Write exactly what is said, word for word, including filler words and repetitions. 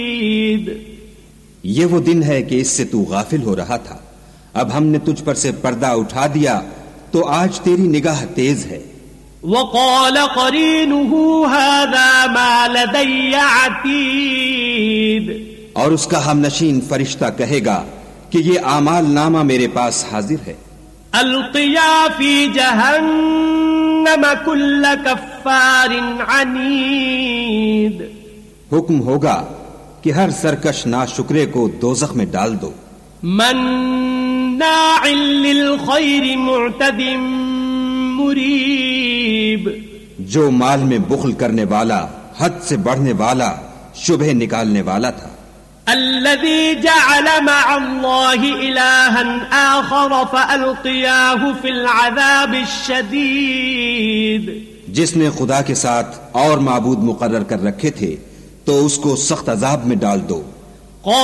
یہ وہ دن ہے کہ اس سے تو غافل ہو رہا تھا، اب ہم نے تجھ پر سے پردہ اٹھا دیا تو آج تیری نگاہ تیز ہے۔ وقال قرينه هذا ما لدي عتيد، اور اس کا ہم نشین فرشتہ کہے گا کہ یہ اعمال نامہ میرے پاس حاضر ہے۔ القيا في جهنم كل كفار عنيد، حکم ہوگا کہ ہر سرکش ناشکرے کو دوزخ میں ڈال دو۔ مناع للخير معتد مریب، جو مال میں بخل کرنے والا، حد سے بڑھنے والا، شبہ نکالنے والا تھا۔ الذي جعل مع الله إلها آخر فألقياه في العذاب الشديد، جس نے خدا کے ساتھ اور معبود مقرر کر رکھے تھے تو اس کو سخت عذاب میں ڈال دو۔